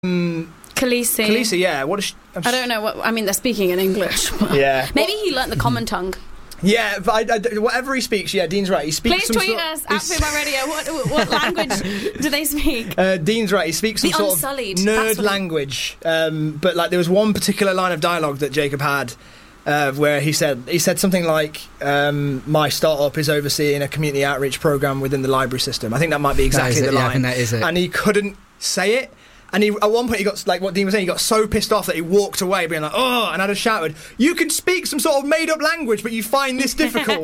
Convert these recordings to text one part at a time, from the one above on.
Khaleesi. Khaleesi, yeah. What is she, I don't know what. I mean, they're speaking in English. Yeah. Maybe he learnt the common tongue. Yeah, but whatever he speaks, yeah, Dean's right. He speaks. Please tweet us at Fubar Radio. What language do they speak? Dean's right. He speaks some sort of nerd language. But like, there was one particular line of dialogue that Jacob had. Where he said something like, my startup is overseeing a community outreach program within the library system. I think that might be exactly the line. Yeah, I think that is it. And he couldn't say it. And at one point he got, like what Dean was saying, he got so pissed off that he walked away being like, oh, and I just shouted, you can speak some sort of made-up language, but you find this difficult.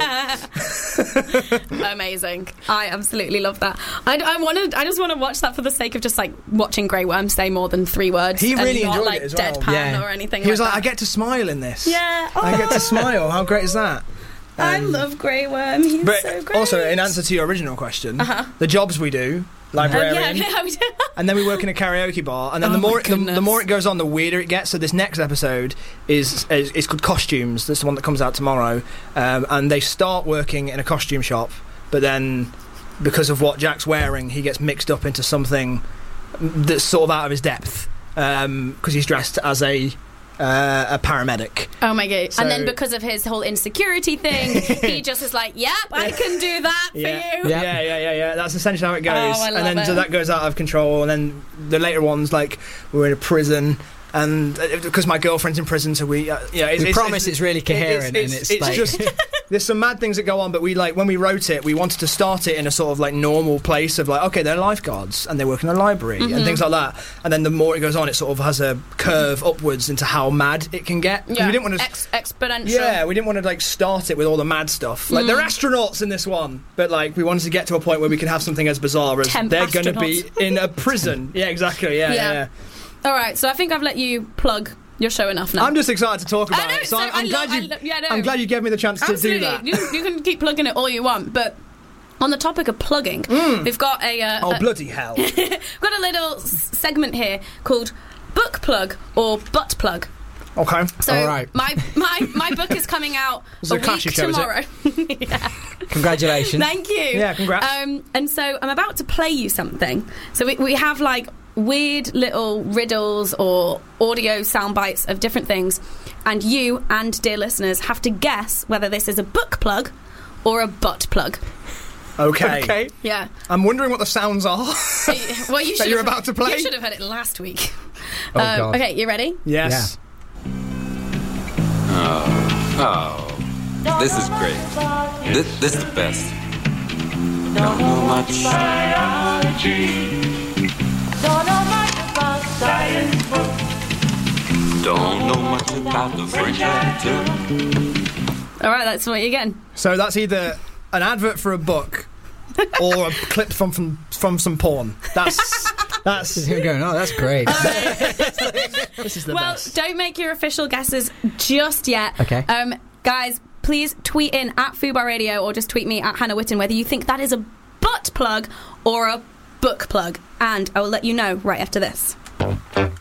Amazing. I absolutely love that. I just want to watch that for the sake of just like watching Grey Worm say more than 3 words. He really and not, enjoyed like, it as well. Deadpan or anything. He was like, that. I get to smile in this. Yeah. I get to smile. How great is that? I love Grey Worm. He's so great. Also, in answer to your original question, the jobs we do, librarian, we do. and then we work in a karaoke bar, and then the more it goes on, the weirder it gets. So this next episode is called Costumes. That's the one that comes out tomorrow, and they start working in a costume shop, but then because of what Jack's wearing, he gets mixed up into something that's sort of out of his depth because he's dressed as a paramedic. Oh my god. So, and then because of his whole insecurity thing, he just is like, yep, I can do that for you. Yeah. That's essentially how it goes. Oh, I love and then it. So that goes out of control, and then the later ones, like, we're in a prison, and because my girlfriend's in prison, so we promise it's really coherent, and it's like just there's some mad things that go on, but we, like, when we wrote it, we wanted to start it in a sort of like normal place of like, okay, they're lifeguards and they work in a library and things like that, and then the more it goes on, it sort of has a curve upwards into how mad it can get. Yeah, we didn't want to exponential. Yeah, we didn't want to like start it with all the mad stuff. Like, they're astronauts in this one, but like we wanted to get to a point where we can have something as bizarre as they're going to be in a prison. Yeah, exactly. Yeah. All right, so I think I've let you plug your show enough now. I'm just excited to talk about it. So I'm glad you gave me the chance to do that. You can keep plugging it all you want, but on the topic of plugging, we've got bloody hell. We've got a little segment here called Book Plug or Butt Plug. Okay. So all right. my book is coming out a week tomorrow. Yeah. Congratulations. Thank you. Yeah, congrats. And so I'm about to play you something. So we have like weird little riddles or audio sound bites of different things, and you and dear listeners have to guess whether this is a book plug or a butt plug. Okay. Yeah. I'm wondering what the sounds are. Well, you that you're about to play. You should have heard it last week. Oh, God. Okay, you ready? Yes. Yeah. Oh, this is great. This is the best. Don't know much biology. Don't know much about science books. Don't know much about the French attitude. All right, that's what you're getting. So that's either an advert for a book or a clip from some porn. That's You're going, oh, that's great. this is the well, best. don't make your official guesses just yet. Okay. Guys, please tweet in at Fubar Radio or just tweet me at Hannah Witten whether you think that is a butt plug or a book plug, and I will let you know right after this.